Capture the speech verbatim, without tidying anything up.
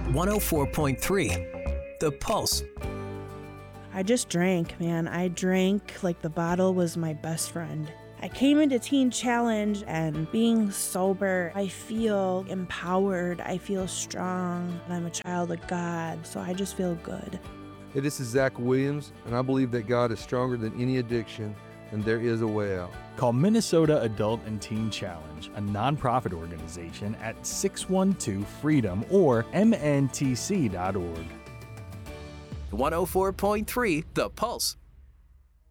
one oh four point three The Pulse. I just drank, man. I drank like the bottle was my best friend. I came into Teen Challenge, and being sober, I feel empowered. I feel strong. And I'm a child of God, so I just feel good. Hey, this is Zach Williams, and I believe that God is stronger than any addiction, and there is a way out. Call Minnesota Adult and Teen Challenge, a nonprofit organization, at six one two freedom or m n t c dot org. one oh four point three The Pulse.